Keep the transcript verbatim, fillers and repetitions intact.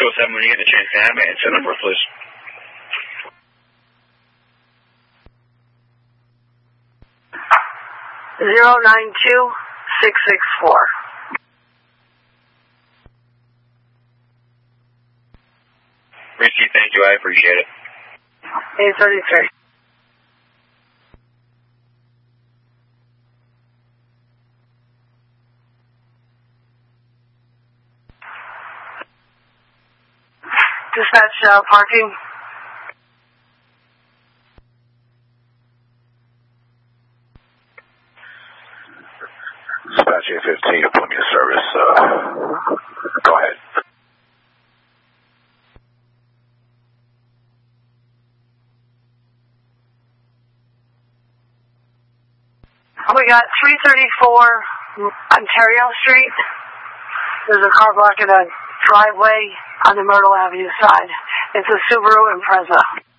oh seven, when you get the chance to have me, and send number, please. Zero nine two six six four. Richie, thank you. I appreciate it. eight thirty-three. Dispatch uh, parking. Dispatch eight fifteen, put me in service. Uh, go ahead. We got three thirty-four Ontario Street. There's a car blocking a driveway on the Myrtle Avenue side. It's a Subaru Impreza.